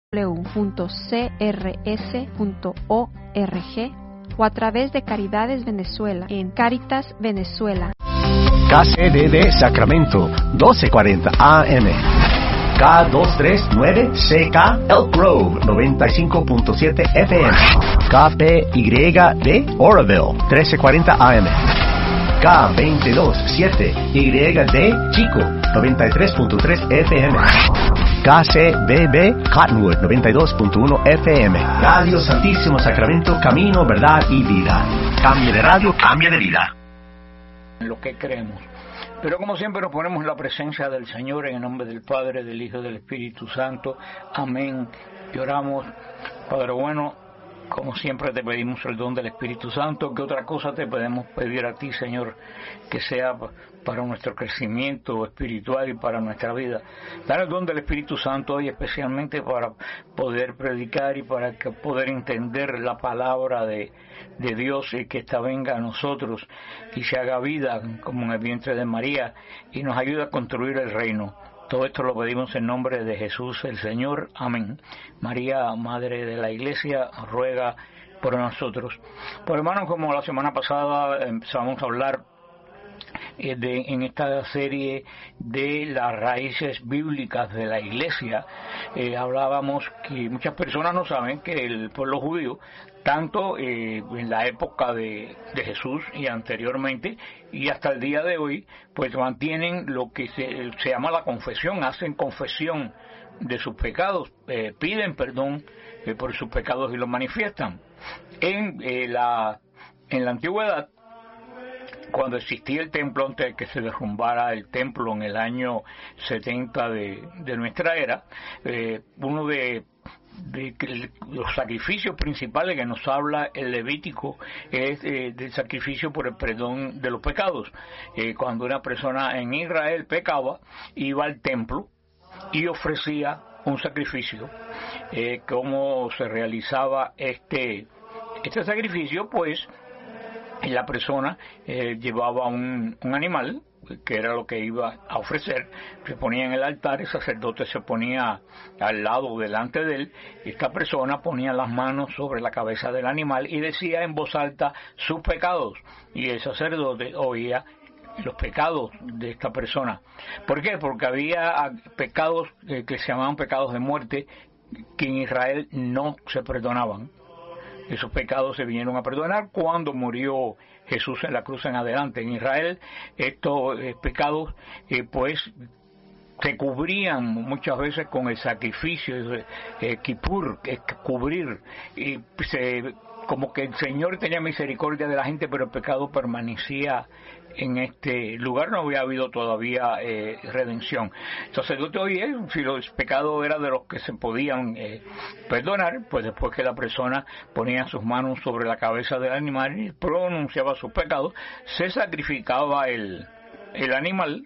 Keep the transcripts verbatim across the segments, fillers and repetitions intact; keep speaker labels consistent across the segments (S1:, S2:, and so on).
S1: w punto c r s punto org o a través de Caridades Venezuela en Cáritas Venezuela.
S2: K C D D Sacramento, doce cuarenta A M. K doscientos treinta y nueve C K Elk Grove, noventa y cinco punto siete F M. K P Y D Oroville, trece cuarenta A M. K veintidós siete Y D Chico, noventa y tres punto tres F M. K C B B Cottonwood, noventa y dos punto uno F M. Radio Santísimo Sacramento, camino, verdad y vida. Cambio de radio, cambio de vida.
S3: Lo que creemos. Pero como siempre nos ponemos en la presencia del Señor en el nombre del Padre, del Hijo y del Espíritu Santo. Amén. Y oramos, Padre bueno, como siempre te pedimos el don del Espíritu Santo. ¿Qué otra cosa te podemos pedir a ti, Señor, que sea para nuestro crecimiento espiritual y para nuestra vida? Dar el don del Espíritu Santo hoy especialmente para poder predicar y para que poder entender la palabra de, de Dios y que ésta venga a nosotros y se haga vida como en el vientre de María y nos ayude a construir el reino. Todo esto lo pedimos en nombre de Jesús el Señor. Amén. María, Madre de la Iglesia, ruega por nosotros. Pues hermanos, como la semana pasada empezamos a hablar eh, de, en esta serie de las raíces bíblicas de la Iglesia, eh, hablábamos que muchas personas no saben que el pueblo judío, tanto eh, en la época de, de Jesús y anteriormente y hasta el día de hoy, pues mantienen lo que se, se llama la confesión, hacen confesión de sus pecados, eh, piden perdón eh, por sus pecados y los manifiestan. En eh, la en la antigüedad, cuando existía el templo, antes de que se derrumbara el templo en el año setenta de, de nuestra era, eh, uno de de que los sacrificios principales que nos habla el Levítico es eh, del sacrificio por el perdón de los pecados. Eh, cuando una persona en Israel pecaba, iba al templo y ofrecía un sacrificio. Eh, ¿Cómo se realizaba este, este sacrificio? Pues la persona eh, llevaba un, un animal, que era lo que iba a ofrecer, se ponía en el altar, el sacerdote se ponía al lado, delante de él, y esta persona ponía las manos sobre la cabeza del animal y decía en voz alta sus pecados, y el sacerdote oía los pecados de esta persona. ¿Por qué? Porque había pecados eh, que se llamaban pecados de muerte, que en Israel no se perdonaban. Esos pecados se vinieron a perdonar cuando murió Jesús en la cruz en adelante. En Israel estos eh, pecados eh, pues se cubrían muchas veces con el sacrificio eh, Kippur, eh, cubrir, y se, como que el Señor tenía misericordia de la gente, pero el pecado permanecía en este lugar, no había habido todavía eh, redención. El sacerdote oye si los pecados eran de los que se podían eh, perdonar, pues después que la persona ponía sus manos sobre la cabeza del animal y pronunciaba sus pecados, se sacrificaba el, el animal,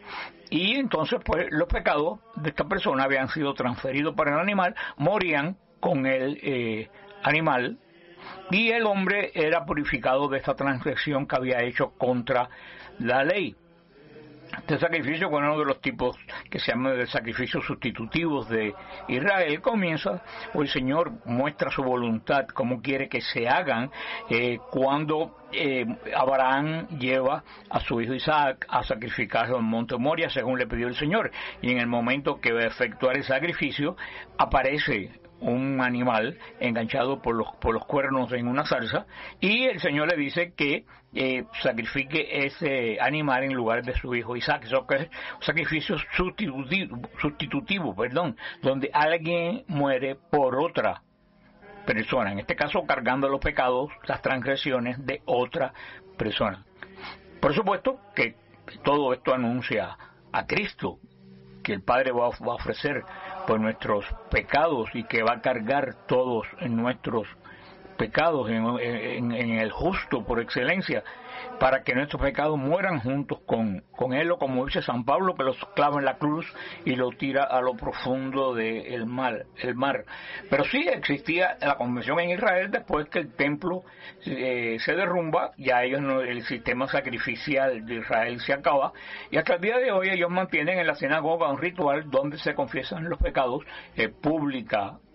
S3: y entonces pues los pecados de esta persona habían sido transferidos para el animal, morían con el eh, animal, y el hombre era purificado de esta transgresión que había hecho contra la ley. Este sacrificio, bueno, uno de los tipos que se llama de sacrificios sustitutivos de Israel, comienza, o el Señor muestra su voluntad, cómo quiere que se hagan, eh, cuando eh, Abraham lleva a su hijo Isaac a sacrificarlo en Monte Moria, según le pidió el Señor, y en el momento que va a efectuar el sacrificio, aparece un animal enganchado por los por los cuernos en una zarza, y el Señor le dice que eh, sacrifique ese animal en lugar de su hijo Isaac. Eso que es un sacrificio sustitutivo, sustitutivo, perdón, donde alguien muere por otra persona, en este caso cargando los pecados, las transgresiones de otra persona. Por supuesto que todo esto anuncia a Cristo, que el Padre va a ofrecer por nuestros pecados y que va a cargar todos nuestros pecados en, en, en el justo por excelencia, para que nuestros pecados mueran juntos con, con él, o como dice San Pablo, que los clava en la cruz y lo tira a lo profundo del mar, el mar. Pero sí existía la convención en Israel después que el templo eh, se derrumba, ya ellos no, el sistema sacrificial de Israel se acaba, y hasta el día de hoy ellos mantienen en la sinagoga un ritual donde se confiesan los pecados eh, pública